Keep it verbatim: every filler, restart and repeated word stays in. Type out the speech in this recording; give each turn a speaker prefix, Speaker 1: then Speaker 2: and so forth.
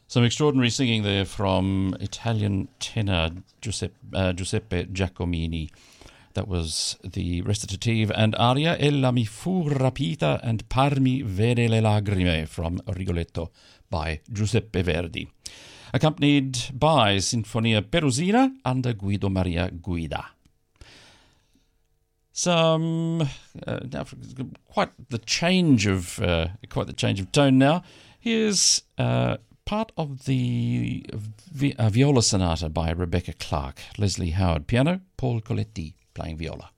Speaker 1: Some extraordinary singing there from Italian tenor Giuseppe, uh, Giuseppe Giacomini. That was the recitative and aria Ella mi fu rapita and parmi vede le lagrime from Rigoletto by Giuseppe Verdi, accompanied by Sinfonia Perusina under Guido Maria Guida. Some uh, now quite the change of uh, quite the change of tone now. Here's uh, part of the vi- uh, viola sonata by Rebecca Clark, Leslie Howard piano, Paul Coletti playing viola.